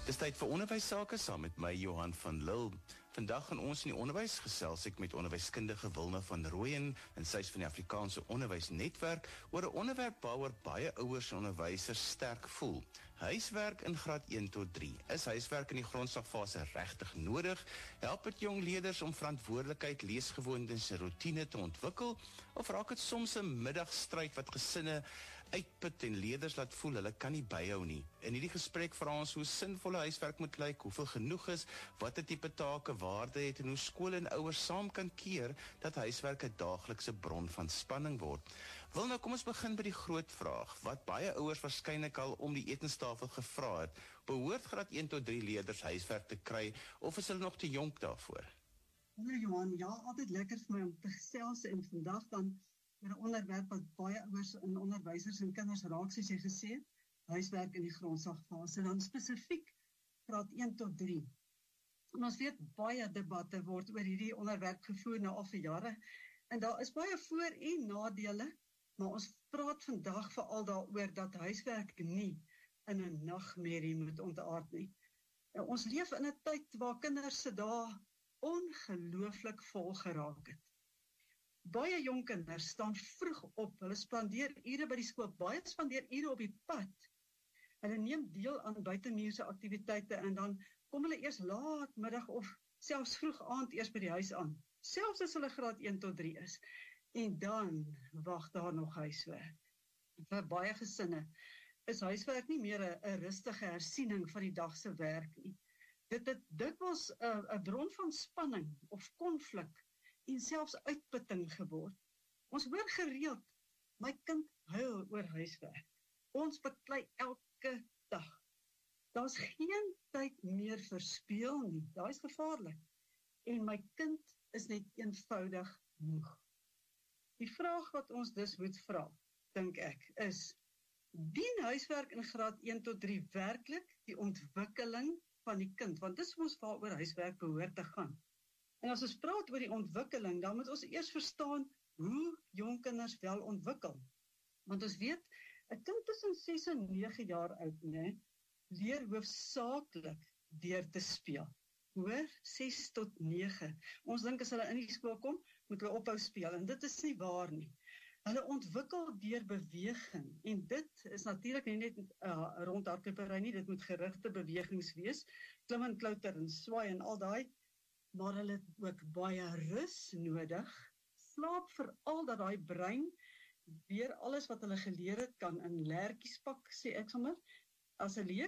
Dis tyd vir onderwysake saam met my Johan van Lille. Vandag gaan ons in die onderwys gesels ek met onderwyskundige Wilna van Rooyen en sy is van die Afrikaanse Onderwysnetwerk oor 'n onderwerp waaroor baie ouers en onderwysers sterk voel. Huiswerk in graad 1 tot 3. Is huiswerk in die grondslagfase regtig nodig? Help dit jong leerders om verantwoordelikheid, leesgewoontes en roetine te ontwikkel? Of raak dit soms 'n middagstryd wat gesinne uitput en leerders laat voel hulle kan nie byhou nie? In hierdie gesprek vra ons hoe sinvolle huiswerk moet lyk, hoeveel genoeg is, watter tipe take waarde het en hoe skole en ouers saam kan keer dat huiswerk 'n daaglikse bron van spanning word. Wil nou kom ons begin by die groot vraag, wat baie ouers waarskynlik al om die etenstafel gevra het. Behoort graad 1 tot 3 leerders huiswerk te kry of is hulle nog te jonk daarvoor? Hallo Johan, ja, altyd lekker vir my om te gesels en vandag dan met 'n onderwerp wat baie ouers en onderwysers en kinders raak, soos jy gesê het, huiswerk in die grondslagfase, dan spesifiek graad 1 tot 3. En ons weet baie debatte word oor hierdie onderwerp gevoer nou al vir jare, en daar is baie voor- en nadele, maar ons praat vandag veral daaroor dat huiswerk nie in 'n nagmerrie moet ontaard nie. En ons leef in 'n tyd waar kinders se dae ongelooflik vol geraak het. Baie jong kinders staan vroeg op, hulle spandeer ure by die skool, baie spandeer ure op die pad. Hulle neem deel aan buitemuurse aktiwiteite en dan kom hulle eers laat middag of selfs vroeg aand eers by die huis aan, selfs as hulle graad 1 tot 3 is. En dan wag daar nog huiswerk. Vir baie gesinne is huiswerk nie meer 'n rustige hersiening van die dag se werk nie. Dit was 'n bron van spanning of konflik en selfs uitputting geword. Ons hoor gereeld, my kind huil oor huiswerk. Ons beklei elke dag. Daar's geen tyd meer verspeel nie. Daai is gevaarlik. En my kind is net eenvoudig moeg. Die vraag wat ons dus moet vra, dink ek, is: dien huiswerk in graad 1 tot 3 werklik die ontwikkeling van die kind? Want dis mos waaroor huiswerk behoort te gaan. En as ons praat oor die ontwikkeling, dan moet ons eers verstaan hoe jong kinders wel ontwikkel. Want ons weet, 'n kind tussen 6 en 9 jaar oud, leer hoofsaaklik deur te speel. Hoor, 6 tot 9. Ons dink as hulle in die skool kom, moet hulle ophou speel, en dit is nie waar nie. Hulle ontwikkel deur beweging, en dit is natuurlik nie net rondhardlopery nie, dit moet gerigte bewegings wees, klim en klouter en swaai en al daai, maar hulle het ook baie rus nodig, slaap veral dat daai brein weer alles wat hulle geleer het kan in lertjies pak, sê ek sommer, as 'n leer